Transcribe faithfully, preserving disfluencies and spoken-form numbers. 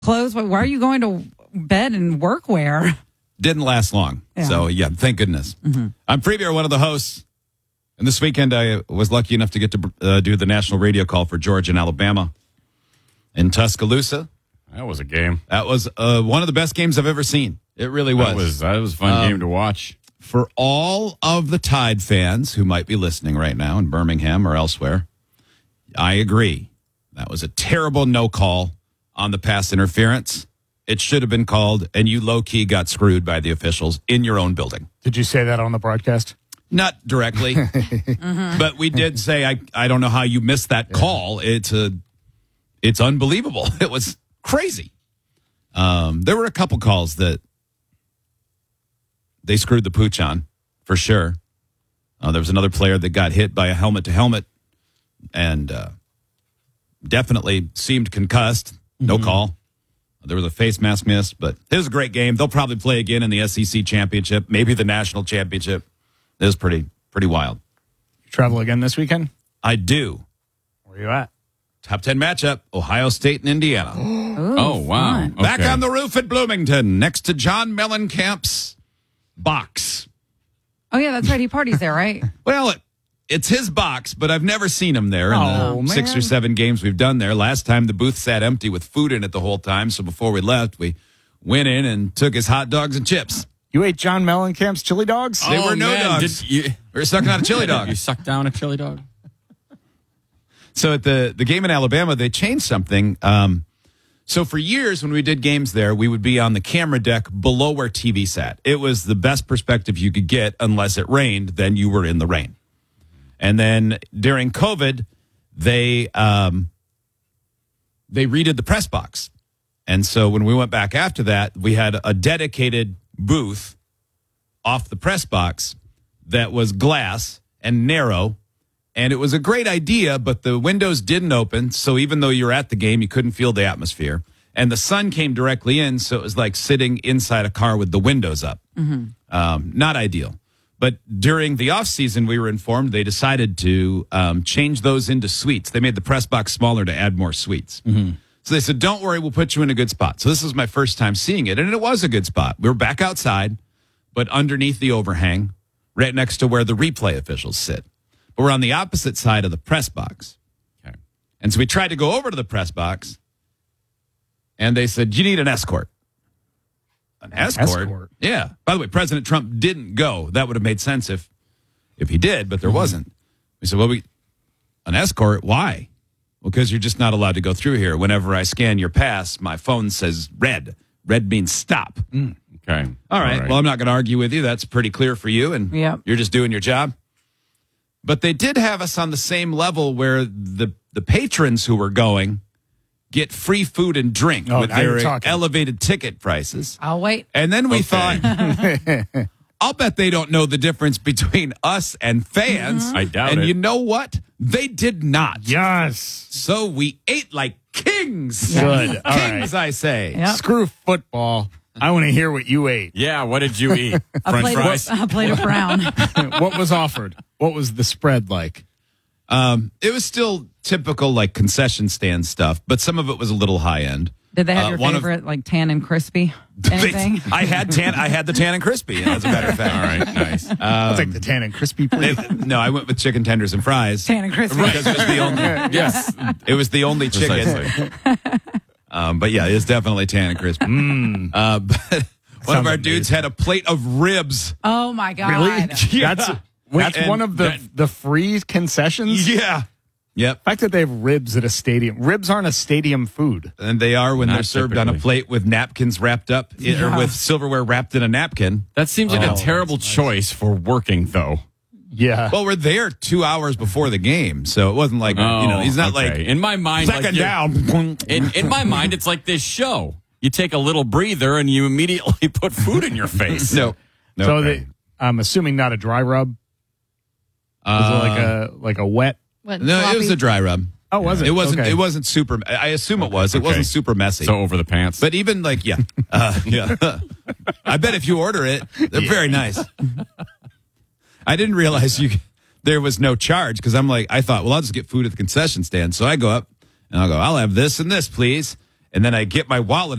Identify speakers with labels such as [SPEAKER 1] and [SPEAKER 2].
[SPEAKER 1] clothes. Why are you going to bed in workwear?
[SPEAKER 2] Didn't last long. Yeah. So, yeah, thank goodness. Mm-hmm. I'm Freebeer, one of the hosts. And this weekend, I was lucky enough to get to uh, do the national radio call for Georgia and Alabama in Tuscaloosa.
[SPEAKER 3] That was a game.
[SPEAKER 2] That was uh, one of the best games I've ever seen. It really was.
[SPEAKER 3] That was, that was a fun um, game to watch.
[SPEAKER 2] For all of the Tide fans who might be listening right now in Birmingham or elsewhere, I agree. That was a terrible no call on the pass interference. It should have been called, and you low-key got screwed by the officials in your own building.
[SPEAKER 4] Did you say that on the broadcast?
[SPEAKER 2] Not directly, mm-hmm. but we did say, I, I don't know how you missed that yeah. call. It's a, it's unbelievable. It was crazy. Um, there were a couple calls that they screwed the pooch on, for sure. Uh, there was another player that got hit by a helmet-to-helmet and uh, definitely seemed concussed. No mm-hmm. call. There was a face mask miss, but it was a great game. They'll probably play again in the S E C championship, maybe the national championship. It was pretty pretty wild.
[SPEAKER 4] You travel again this weekend?
[SPEAKER 2] I do.
[SPEAKER 4] Where are you at?
[SPEAKER 2] Top ten matchup, Ohio State and Indiana.
[SPEAKER 1] Ooh,
[SPEAKER 3] oh, wow. Okay.
[SPEAKER 2] Back on the roof at Bloomington, next to John Mellencamp's box.
[SPEAKER 1] Oh, yeah, that's right. He parties there, right?
[SPEAKER 2] Well, it, it's his box, but I've never seen him there in
[SPEAKER 4] oh,
[SPEAKER 2] the
[SPEAKER 4] man.
[SPEAKER 2] six or seven games we've done there. Last time the booth sat empty with food in it the whole time, so before we left, we went in and took his hot dogs and chips.
[SPEAKER 4] You ate John Mellencamp's chili dogs?
[SPEAKER 2] They
[SPEAKER 3] oh,
[SPEAKER 2] were no
[SPEAKER 3] man.
[SPEAKER 2] dogs.
[SPEAKER 3] Did you,
[SPEAKER 2] we were sucking on a chili dog.
[SPEAKER 3] You sucked down a chili dog?
[SPEAKER 2] So at the, the game in Alabama, they changed something. Um, so for years when we did games there, we would be on the camera deck below where T V sat. It was the best perspective you could get unless it rained. Then you were in the rain. And then during COVID, they um, they redid the press box. And so when we went back after that, we had a dedicated booth off the press box that was glass and narrow. And it was a great idea, but the windows didn't open. So even though you were at the game, you couldn't feel the atmosphere. And the sun came directly in, so it was like sitting inside a car with the windows up. Mm-hmm. Um, not ideal. But during the offseason, we were informed they decided to um, change those into suites. They made the press box smaller to add more suites. Mm-hmm. So they said, don't worry, we'll put you in a good spot. So this was my first time seeing it, and it was a good spot. We were back outside, but underneath the overhang, right next to where the replay officials sit. But we're on the opposite side of the press box. Okay. And so we tried to go over to the press box, and they said, you need an escort. An escort?
[SPEAKER 4] escort?
[SPEAKER 2] Yeah. By the way, President Trump didn't go. That would have made sense if if he did, but there mm-hmm. wasn't. We said, well, we an escort? Why? Well, because you're just not allowed to go through here. Whenever I scan your pass, my phone says red. Red means stop.
[SPEAKER 3] Mm. Okay.
[SPEAKER 2] All right. All right. Well, I'm not going to argue with you. That's pretty clear for you, and
[SPEAKER 1] yep.
[SPEAKER 2] you're just doing your job. But they did have us on the same level where the, the patrons who were going get free food and drink
[SPEAKER 4] oh,
[SPEAKER 2] with their elevated ticket prices.
[SPEAKER 1] I'll wait.
[SPEAKER 2] And then we
[SPEAKER 3] okay.
[SPEAKER 2] thought, I'll bet they don't know the difference between us and fans.
[SPEAKER 3] Mm-hmm. I doubt
[SPEAKER 2] and
[SPEAKER 3] it.
[SPEAKER 2] And you know what? They did not.
[SPEAKER 4] Yes.
[SPEAKER 2] So we ate like kings.
[SPEAKER 4] Good. All
[SPEAKER 2] kings,
[SPEAKER 4] right.
[SPEAKER 2] I say.
[SPEAKER 1] Yep.
[SPEAKER 4] Screw football. I want to hear what you ate.
[SPEAKER 3] Yeah, what did you eat?
[SPEAKER 1] a
[SPEAKER 3] French
[SPEAKER 1] plate
[SPEAKER 3] fries?
[SPEAKER 1] Of, a plate of brown.
[SPEAKER 4] What was offered? What was the spread like?
[SPEAKER 2] Um, it was still typical like concession stand stuff, but some of it was a little high end.
[SPEAKER 1] Did they have
[SPEAKER 2] uh,
[SPEAKER 1] your
[SPEAKER 2] one
[SPEAKER 1] favorite,
[SPEAKER 2] of,
[SPEAKER 1] like tan and crispy? Anything?
[SPEAKER 2] I had tan. I had the tan and crispy. As a matter of fact.
[SPEAKER 3] All right, nice. Um,
[SPEAKER 4] I'll take the tan and crispy, please.
[SPEAKER 2] It, no, I went with chicken tenders and fries.
[SPEAKER 1] Tan and crispy.
[SPEAKER 2] Because it was the only. Yes, it was the only chicken. um, but yeah, it's definitely tan and crispy. Mm. Uh, but one
[SPEAKER 4] Sounds
[SPEAKER 2] of our
[SPEAKER 4] amazing.
[SPEAKER 2] dudes had a plate of ribs.
[SPEAKER 1] Oh my god!
[SPEAKER 4] Really?
[SPEAKER 2] Yeah.
[SPEAKER 4] That's that's
[SPEAKER 2] And
[SPEAKER 4] one of the
[SPEAKER 2] that-
[SPEAKER 4] the free concessions.
[SPEAKER 2] Yeah. Yep.
[SPEAKER 4] The fact that they have ribs at a stadium. Ribs aren't a stadium food.
[SPEAKER 2] And they are when
[SPEAKER 3] Not
[SPEAKER 2] they're served on a
[SPEAKER 3] typically.
[SPEAKER 2] plate with napkins wrapped up in,
[SPEAKER 1] Yeah.
[SPEAKER 2] or with silverware wrapped in a napkin.
[SPEAKER 3] That seems like
[SPEAKER 4] Oh,
[SPEAKER 3] a terrible
[SPEAKER 4] that's nice.
[SPEAKER 3] choice for working, though.
[SPEAKER 4] Yeah.
[SPEAKER 2] Well, we're there two hours before the game, so it wasn't like,
[SPEAKER 3] Oh,
[SPEAKER 2] you know, he's not
[SPEAKER 3] okay.
[SPEAKER 2] like,
[SPEAKER 3] in my mind,
[SPEAKER 2] second
[SPEAKER 3] like you're-
[SPEAKER 2] down.
[SPEAKER 3] In, in my mind, it's like this show. You take a little breather and you immediately put food in your face.
[SPEAKER 2] No. no
[SPEAKER 4] so
[SPEAKER 2] okay.
[SPEAKER 4] they, I'm assuming not a dry rub. Was
[SPEAKER 2] Uh,
[SPEAKER 4] it like a like a wet?
[SPEAKER 1] What,
[SPEAKER 2] No, it
[SPEAKER 1] sloppy?
[SPEAKER 2] was a dry rub.
[SPEAKER 4] Oh, was it?
[SPEAKER 2] It wasn't.
[SPEAKER 4] Okay.
[SPEAKER 2] It wasn't super. I assume it was. It
[SPEAKER 3] Okay.
[SPEAKER 2] wasn't super messy.
[SPEAKER 3] So over the pants.
[SPEAKER 2] but even like, yeah, uh, yeah. I bet if you order it, they're very nice. I didn't realize you there was no charge because I'm like, I thought, well, I'll just get food at the concession stand. So I go up and I'll go, I'll have this and this, please. And then I get my wallet.